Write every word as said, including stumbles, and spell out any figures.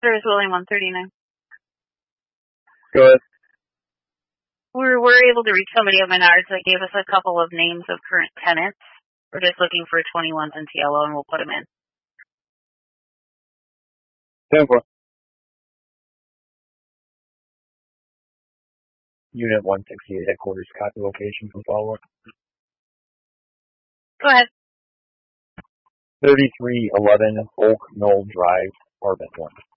Service Building one thirty-nine. Go ahead. We were able to reach somebody at Menards that gave us a couple of names of current tenants. We're just looking for twenty-ones in T L O, and we'll put them in. ten four. Unit one sixty-eight headquarters, copy location for follow-up. Go ahead. thirty-three eleven Oak Knoll Drive, apartment one.